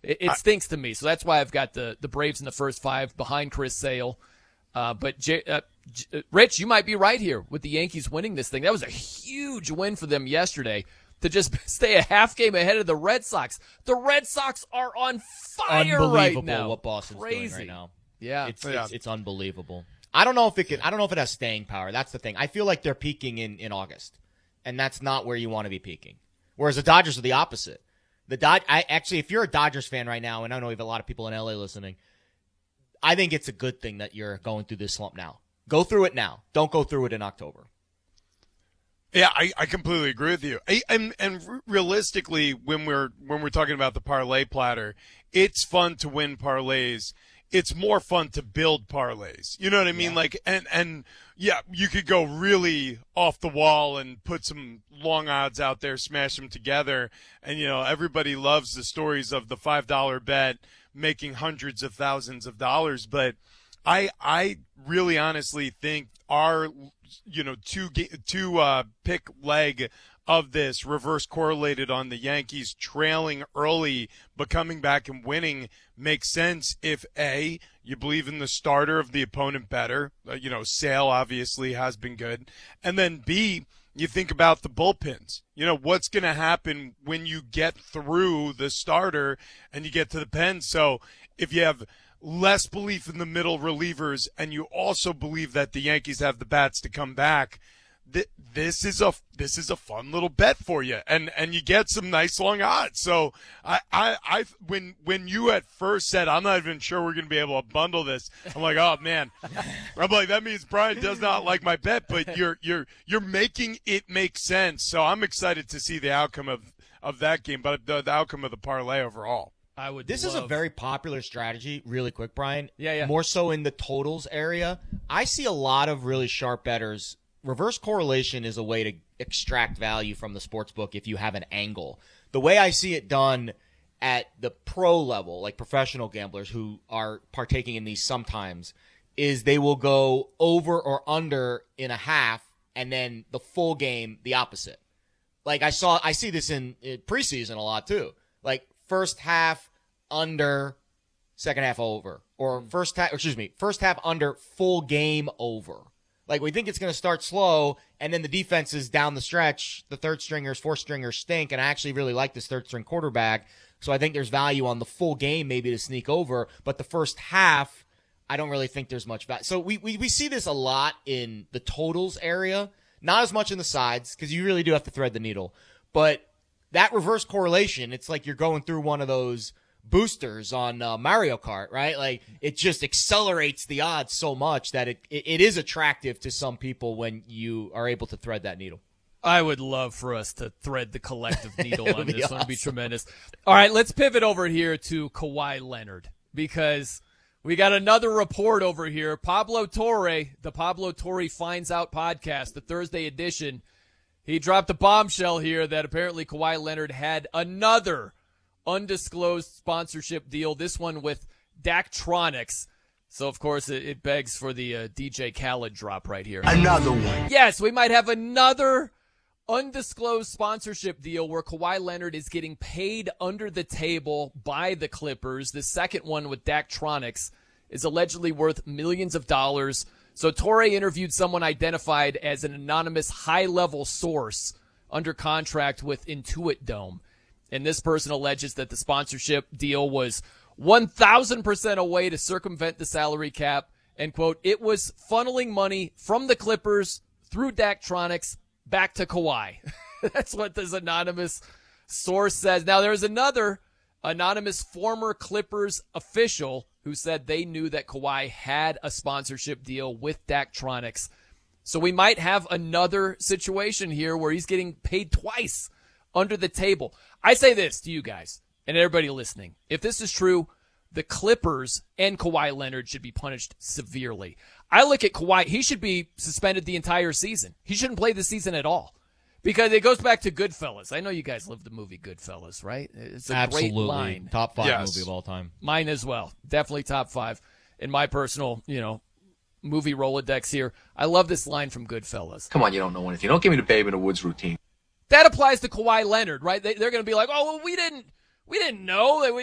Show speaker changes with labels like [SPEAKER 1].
[SPEAKER 1] It stinks to me. So that's why I've got the Braves in the first 5 behind Chris Sale. But Rich, you might be right here with the Yankees winning this thing. That was a huge win for them yesterday to just stay a half game ahead of the Red Sox. The Red Sox are on fire right now.
[SPEAKER 2] Unbelievable what Boston's doing right now.
[SPEAKER 1] Yeah.
[SPEAKER 2] It's unbelievable. I don't know if it has staying power. That's the thing. I feel like they're peaking in August, and that's not where you want to be peaking. Whereas the Dodgers are the opposite. If you're a Dodgers fan right now, and I know we have a lot of people in LA listening, I think it's a good thing that you're going through this slump now. Go through it now. Don't go through it in October.
[SPEAKER 3] Yeah, I completely agree with you. And realistically, when we're talking about the parlay platter, it's fun to win parlays. It's more fun to build parlays. You know what I mean?
[SPEAKER 2] Yeah.
[SPEAKER 3] Like, and yeah, you could go really off the wall and put some long odds out there, smash them together. And, everybody loves the stories of the $5 bet making hundreds of thousands of dollars. But I really honestly think our, two pick leg of this reverse correlated on the Yankees trailing early but coming back and winning makes sense if A, you believe in the starter of the opponent better. Sale obviously has been good. And then B, you think about the bullpens. What's going to happen when you get through the starter and you get to the pen. So if you have less belief in the middle relievers and you also believe that the Yankees have the bats to come back, this is a fun little bet for you, and you get some nice long odds. So when you at first said I'm not even sure we're going to be able to bundle this, I'm like, oh man, I'm like, that means Brian does not like my bet, but you're making it make sense. So I'm excited to see the outcome of that game, but the outcome of the parlay overall.
[SPEAKER 2] This is a very popular strategy, really quick, Brian.
[SPEAKER 1] Yeah.
[SPEAKER 2] More so in the totals area. I see a lot of really sharp bettors. Reverse correlation is a way to extract value from the sports book if you have an angle. The way I see it done at the pro level, like professional gamblers who are partaking in these sometimes, is they will go over or under in a half and then the full game the opposite. Like I see this in preseason a lot too. Like first half under, second half over, or first half under, full game over. Like, we think it's going to start slow, and then the defenses down the stretch, the third stringers, fourth stringers stink, and I actually really like this third string quarterback, so I think there's value on the full game maybe to sneak over, but the first half, I don't really think there's much value. So we see this a lot in the totals area, not as much in the sides, because you really do have to thread the needle, but that reverse correlation, it's like you're going through one of those boosters on Mario Kart, right? Like, it just accelerates the odds so much that it is attractive to some people when you are able to thread that needle.
[SPEAKER 1] I would love for us to thread the collective needle on this. Awesome. It would be tremendous. All right, let's pivot over here to Kawhi Leonard, because we got another report over here. Pablo Torre, the Pablo Torre Finds Out podcast, the Thursday edition, he dropped a bombshell here that apparently Kawhi Leonard had another undisclosed sponsorship deal, this one with Daktronics. So, of course, it begs for the DJ Khaled drop right here.
[SPEAKER 4] Another one.
[SPEAKER 1] Yes, we might have another undisclosed sponsorship deal where Kawhi Leonard is getting paid under the table by the Clippers. The second one with Daktronics is allegedly worth millions of dollars. So Torre interviewed someone identified as an anonymous high-level source under contract with Intuit Dome. And this person alleges that the sponsorship deal was 1,000% a way to circumvent the salary cap. And, quote, it was funneling money from the Clippers through Daktronics back to Kawhi. That's what this anonymous source says. Now, there's another anonymous former Clippers official who said they knew that Kawhi had a sponsorship deal with Daktronics. So we might have another situation here where he's getting paid twice under the table. I say this to you guys and everybody listening. If this is true, the Clippers and Kawhi Leonard should be punished severely. I look at Kawhi, he should be suspended the entire season. He shouldn't play the season at all. Because it goes back to Goodfellas. I know you guys love the movie Goodfellas, right? It's a great line.
[SPEAKER 2] Top 5 movie of all time.
[SPEAKER 1] Mine as well. Definitely top 5 in my personal, movie Rolodex here. I love this line from Goodfellas.
[SPEAKER 4] Come on, you don't know anything. Don't give me the Babe in the Woods routine.
[SPEAKER 1] That applies to Kawhi Leonard, right? They're going to be like, oh, well, we didn't know that